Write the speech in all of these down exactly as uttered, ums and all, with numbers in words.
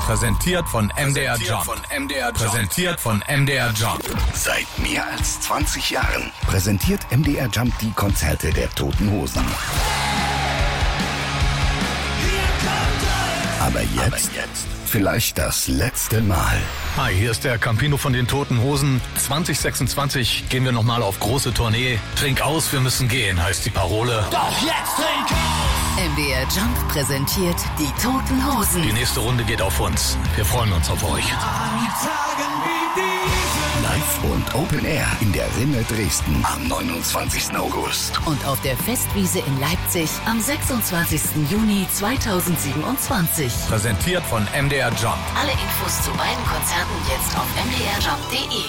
Präsentiert von M D R Jump. Präsentiert von M D R Jump. Seit mehr als zwanzig Jahren präsentiert M D R Jump die Konzerte der Toten Hosen. Aber jetzt, Aber jetzt vielleicht das letzte Mal. Hi, hier ist der Campino von den Toten Hosen. zwanzig sechsundzwanzig gehen wir nochmal auf große Tournee. Trink aus, wir müssen gehen, heißt die Parole. Doch jetzt trink aus! M D R Jump präsentiert die Toten Hosen. Die nächste Runde geht auf uns. Wir freuen uns auf euch. Live und Open Air in der Rinne Dresden am neunundzwanzigsten August. Und auf der Festwiese in Leipzig am sechsundzwanzigsten Juni zweitausendsiebenundzwanzig. Präsentiert von M D R Jump. Alle Infos zu beiden Konzerten jetzt auf m d r jump punkt d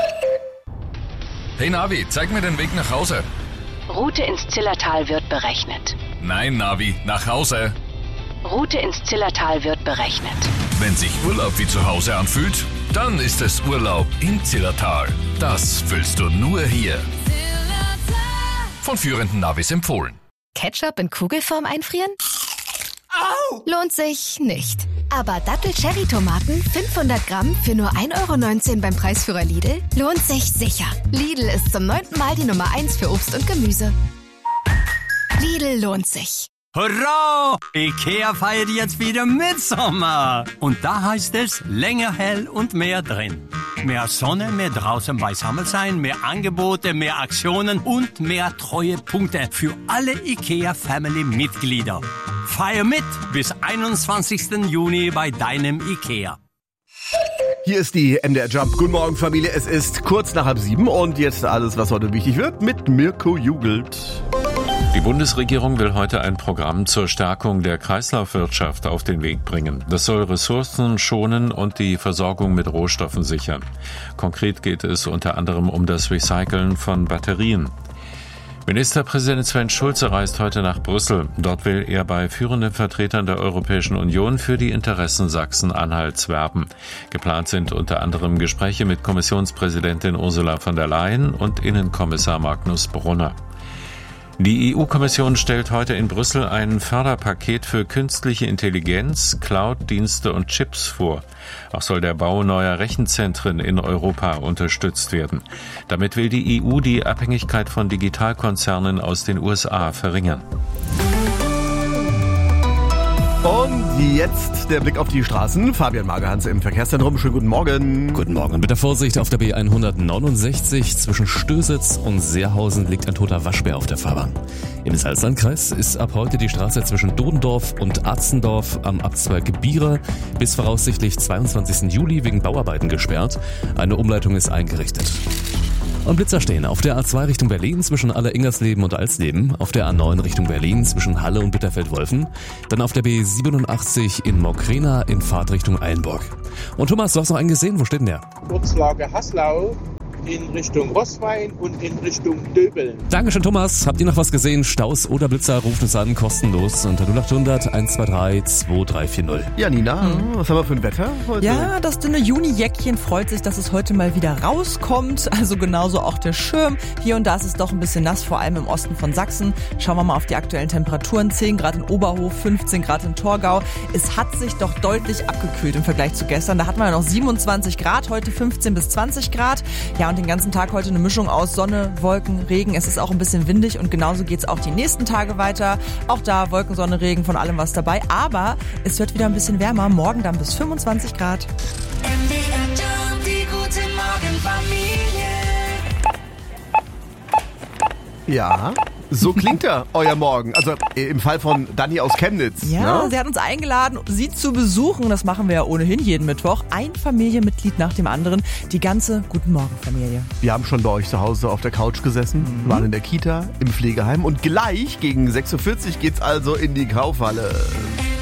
e. Hey Navi, zeig mir den Weg nach Hause. Route ins Zillertal wird berechnet. Nein, Navi, nach Hause. Route ins Zillertal wird berechnet. Wenn sich Urlaub wie zu Hause anfühlt, dann ist es Urlaub im Zillertal. Das fühlst du nur hier. Von führenden Navis empfohlen. Ketchup in Kugelform einfrieren? Au! Lohnt sich nicht. Aber Dattel-Cherry-Tomaten fünfhundert Gramm für nur ein Euro neunzehn beim Preisführer Lidl lohnt sich sicher. Lidl ist zum neunten Mal die Nummer eins für Obst und Gemüse. Lidl lohnt sich. Hurra! Ikea feiert jetzt wieder Mitsommer. Und da heißt es länger hell und mehr drin. Mehr Sonne, mehr draußen beisammen sein, mehr Angebote, mehr Aktionen und mehr Treuepunkte für alle Ikea-Family-Mitglieder. Feier mit bis einundzwanzigsten Juni bei deinem Ikea. Hier ist die M D R Jump. Guten Morgen, Familie. Es ist kurz nach halb sieben und jetzt alles, was heute wichtig wird, mit Mirko Jugelt. Die Bundesregierung will heute ein Programm zur Stärkung der Kreislaufwirtschaft auf den Weg bringen. Das soll Ressourcen schonen und die Versorgung mit Rohstoffen sichern. Konkret geht es unter anderem um das Recyceln von Batterien. Ministerpräsident Sven Schulze reist heute nach Brüssel. Dort will er bei führenden Vertretern der Europäischen Union für die Interessen Sachsen-Anhalts werben. Geplant sind unter anderem Gespräche mit Kommissionspräsidentin Ursula von der Leyen und Innenkommissar Magnus Brunner. Die E U-Kommission stellt heute in Brüssel ein Förderpaket für künstliche Intelligenz, Cloud-Dienste und Chips vor. Auch soll der Bau neuer Rechenzentren in Europa unterstützt werden. Damit will die E U die Abhängigkeit von Digitalkonzernen aus den U S A verringern. Und jetzt der Blick auf die Straßen. Fabian Magerhans im Verkehrszentrum. Schönen guten Morgen. Guten Morgen. Mit der Vorsicht auf der B hundertneunundsechzig zwischen Stößitz und Seerhausen liegt ein toter Waschbär auf der Fahrbahn. Im Salzlandkreis ist ab heute die Straße zwischen Dodendorf und Arzendorf am Abzweig Bierer bis voraussichtlich zweiundzwanzigsten Juli wegen Bauarbeiten gesperrt. Eine Umleitung ist eingerichtet. Und Blitzer stehen auf der A zwei Richtung Berlin zwischen Aller-Ingersleben und Alsleben, auf der A neun Richtung Berlin zwischen Halle und Bitterfeld-Wolfen, dann auf der B siebenundachtzig in Mockrena in Fahrtrichtung Eilenburg. Und Thomas, du hast noch einen gesehen, wo steht denn der? Kurzlage Haslau in Richtung Roßwein und in Richtung Döbeln. Dankeschön, Thomas. Habt ihr noch was gesehen? Staus oder Blitzer, ruft uns an, kostenlos unter null acht hundert eins zwei drei zwei drei vier null. Ja, Nina, mhm. was haben wir für ein Wetter heute? Ja, das dünne Juni-Jäckchen freut sich, dass es heute mal wieder rauskommt. Also genauso auch der Schirm. Hier und da ist es doch ein bisschen nass, vor allem im Osten von Sachsen. Schauen wir mal auf die aktuellen Temperaturen. zehn Grad in Oberhof, fünfzehn Grad in Torgau. Es hat sich doch deutlich abgekühlt im Vergleich zu gestern. Da hatten wir ja noch siebenundzwanzig Grad, heute fünfzehn bis zwanzig Grad. Ja, und den ganzen Tag heute eine Mischung aus Sonne, Wolken, Regen. Es ist auch ein bisschen windig und genauso geht's auch die nächsten Tage weiter. Auch da Wolken, Sonne, Regen, von allem was dabei. Aber es wird wieder ein bisschen wärmer. Morgen dann bis fünfundzwanzig Grad. M D R Jump, die gute Morgenfamilie. Ja, so klingt ja euer Morgen. Also im Fall von Dani aus Chemnitz. Ja, ne? Sie hat uns eingeladen, sie zu besuchen. Das machen wir ja ohnehin jeden Mittwoch. Ein Familienmitglied nach dem anderen. Die ganze Guten Morgen Familie. Wir haben schon bei euch zu Hause auf der Couch gesessen, mhm. waren in der Kita, im Pflegeheim und gleich gegen sechs Uhr vierzig geht's also in die Kaufhalle.